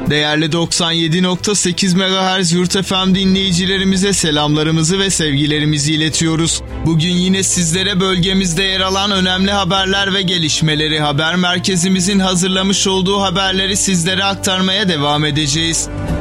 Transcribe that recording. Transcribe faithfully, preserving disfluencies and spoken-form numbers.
Değerli doksan yedi nokta sekiz megahertz Yurt F M dinleyicilerimize selamlarımızı ve sevgilerimizi iletiyoruz. Bugün yine sizlere bölgemizde yer alan önemli haberler ve gelişmeleri, haber merkezimizin hazırlamış olduğu haberleri sizlere aktarmaya devam edeceğiz.